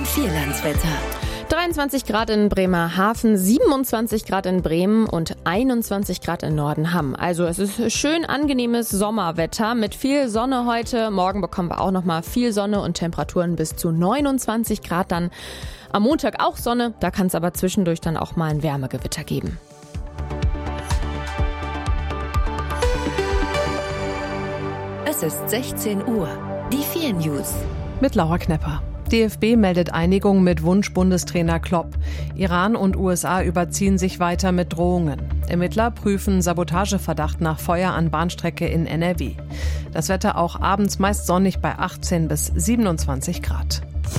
Vierlandswetter. 23 Grad in Bremerhaven, 27 Grad in Bremen und 21 Grad in Nordenham. Also es ist schön angenehmes Sommerwetter mit viel Sonne heute. Morgen bekommen wir auch nochmal viel Sonne und Temperaturen bis zu 29 Grad. Dann am Montag auch Sonne, da kann es aber zwischendurch dann auch mal ein Wärmegewitter geben. Es ist 16 Uhr. Die 4 News. Mit Laura Knepper. DFB meldet Einigung mit Wunsch-Bundestrainer Klopp. Iran und USA überziehen sich weiter mit Drohungen. Ermittler prüfen Sabotageverdacht nach Feuer an Bahnstrecke in NRW. Das Wetter auch abends meist sonnig bei 18 bis 27 Grad.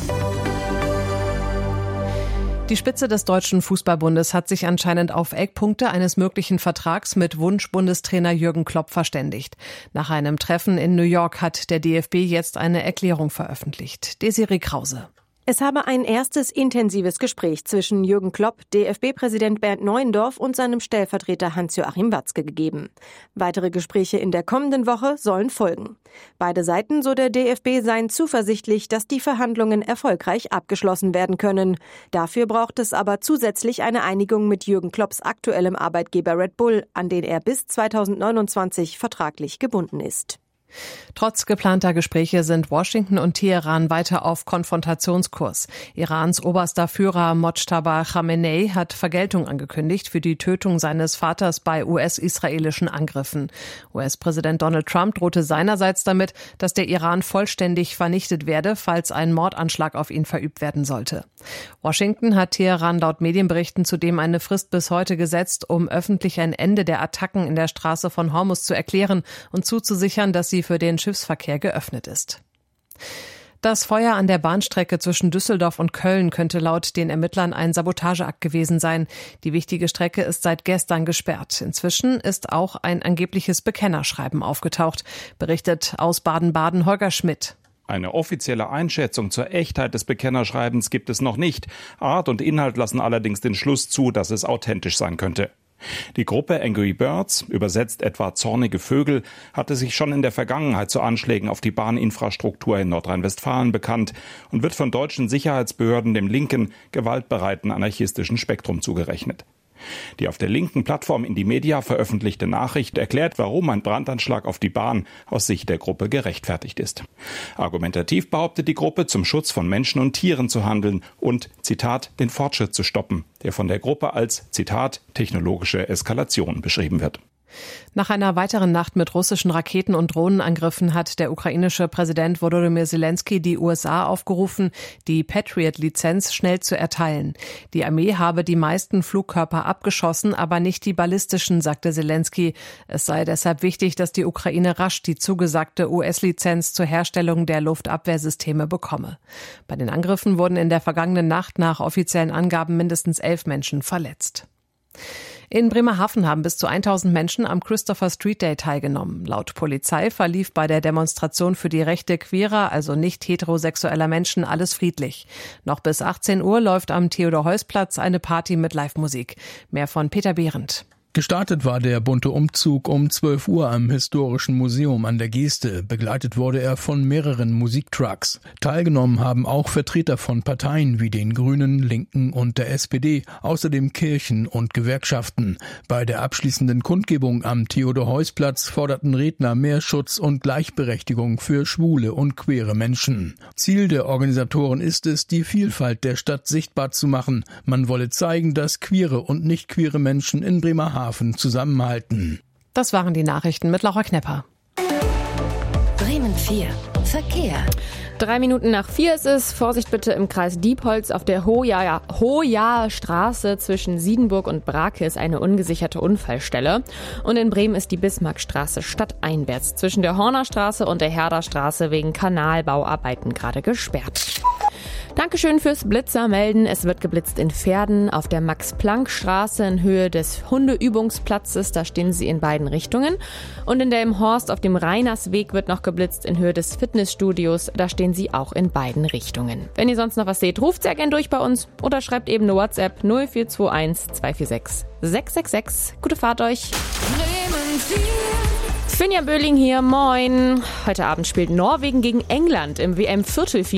Die Spitze des Deutschen Fußballbundes hat sich anscheinend auf Eckpunkte eines möglichen Vertrags mit Wunsch-Bundestrainer Jürgen Klopp verständigt. Nach einem Treffen in New York hat der DFB jetzt eine Erklärung veröffentlicht. Desiree Krause. Es habe ein erstes intensives Gespräch zwischen Jürgen Klopp, DFB-Präsident Bernd Neuendorf und seinem Stellvertreter Hans-Joachim Watzke gegeben. Weitere Gespräche in der kommenden Woche sollen folgen. Beide Seiten, so der DFB, seien zuversichtlich, dass die Verhandlungen erfolgreich abgeschlossen werden können. Dafür braucht es aber zusätzlich eine Einigung mit Jürgen Klopps aktuellem Arbeitgeber Red Bull, an den er bis 2029 vertraglich gebunden ist. Trotz geplanter Gespräche sind Washington und Teheran weiter auf Konfrontationskurs. Irans oberster Führer Mojtaba Khamenei hat Vergeltung angekündigt für die Tötung seines Vaters bei US-israelischen Angriffen. US-Präsident Donald Trump drohte seinerseits damit, dass der Iran vollständig vernichtet werde, falls ein Mordanschlag auf ihn verübt werden sollte. Washington hat Teheran laut Medienberichten zudem eine Frist bis heute gesetzt, um öffentlich ein Ende der Attacken in der Straße von Hormuz zu erklären und zuzusichern, dass sie für den Schiffsverkehr geöffnet ist. Das Feuer an der Bahnstrecke zwischen Düsseldorf und Köln könnte laut den Ermittlern ein Sabotageakt gewesen sein. Die wichtige Strecke ist seit gestern gesperrt. Inzwischen ist auch ein angebliches Bekennerschreiben aufgetaucht, berichtet aus Baden-Baden Holger Schmidt. Eine offizielle Einschätzung zur Echtheit des Bekennerschreibens gibt es noch nicht. Art und Inhalt lassen allerdings den Schluss zu, dass es authentisch sein könnte. Die Gruppe Angry Birds, übersetzt etwa zornige Vögel, hatte sich schon in der Vergangenheit zu Anschlägen auf die Bahninfrastruktur in Nordrhein-Westfalen bekannt und wird von deutschen Sicherheitsbehörden dem linken, gewaltbereiten anarchistischen Spektrum zugerechnet. Die auf der linken Plattform Indymedia veröffentlichte Nachricht erklärt, warum ein Brandanschlag auf die Bahn aus Sicht der Gruppe gerechtfertigt ist. Argumentativ behauptet die Gruppe, zum Schutz von Menschen und Tieren zu handeln und, Zitat, den Fortschritt zu stoppen, der von der Gruppe als, Zitat, technologische Eskalation beschrieben wird. Nach einer weiteren Nacht mit russischen Raketen- und Drohnenangriffen hat der ukrainische Präsident Volodymyr Zelensky die USA aufgerufen, die Patriot-Lizenz schnell zu erteilen. Die Armee habe die meisten Flugkörper abgeschossen, aber nicht die ballistischen, sagte Zelensky. Es sei deshalb wichtig, dass die Ukraine rasch die zugesagte US-Lizenz zur Herstellung der Luftabwehrsysteme bekomme. Bei den Angriffen wurden in der vergangenen Nacht nach offiziellen Angaben mindestens 11 Menschen verletzt. In Bremerhaven haben bis zu 1000 Menschen am Christopher Street Day teilgenommen. Laut Polizei verlief bei der Demonstration für die Rechte queerer, also nicht heterosexueller Menschen, alles friedlich. Noch bis 18 Uhr läuft am Theodor-Heuss-Platz eine Party mit Live-Musik. Mehr von Peter Behrendt. Gestartet war der bunte Umzug um 12 Uhr am Historischen Museum an der Geste. Begleitet wurde er von mehreren Musiktrucks. Teilgenommen haben auch Vertreter von Parteien wie den Grünen, Linken und der SPD, außerdem Kirchen und Gewerkschaften. Bei der abschließenden Kundgebung am Theodor-Heuss-Platz forderten Redner mehr Schutz und Gleichberechtigung für schwule und queere Menschen. Ziel der Organisatoren ist es, die Vielfalt der Stadt sichtbar zu machen. Man wolle zeigen, dass queere und nicht queere Menschen in Bremerhaven zusammenhalten. Das waren die Nachrichten mit Laura Knepper. Bremen 4. Verkehr. 3 Minuten nach 4 ist es. Vorsicht bitte im Kreis Diepholz auf der Hojaer Straße zwischen Siedenburg und Brake ist eine ungesicherte Unfallstelle. Und in Bremen ist die Bismarckstraße stadteinwärts zwischen der Horner Straße und der Herder Straße wegen Kanalbauarbeiten gerade gesperrt. Dankeschön fürs Blitzermelden. Es wird geblitzt in Verden auf der Max-Planck-Straße in Höhe des Hundeübungsplatzes. Da stehen sie in beiden Richtungen. Und in Delmenhorst auf dem Rainersweg wird noch geblitzt in Höhe des Fitnessstudios. Da stehen sie auch in beiden Richtungen. Wenn ihr sonst noch was seht, ruft sehr gern durch bei uns oder schreibt eben eine WhatsApp 0421 246 666. Gute Fahrt euch. Finja Böhling hier, moin. Heute Abend spielt Norwegen gegen England im WM-Viertelfinale.